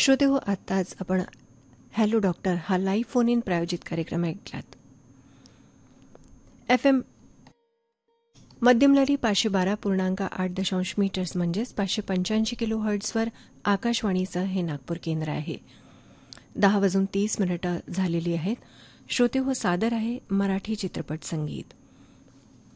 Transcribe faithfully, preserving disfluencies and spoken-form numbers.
श्रोते हो, आत्ताच आपण हॅलो डॉक्टर हा लाईव्ह फोन इन प्रायोजित कार्यक्रम ऐकलात. एफ एम मध्यमलहरी पाचशे बारा पूर्णांक आठ दशांश मीटर्स म्हणजेच पाचशे पंच्याऐंशी किलो हर्ट्झवर आकाशवाणीचं हे नागपूर केंद्र आहे. दहा वाजून तीस मिनिटं झालेली आहेत. श्रोते हो, सादर आहे मराठी चित्रपट संगीत.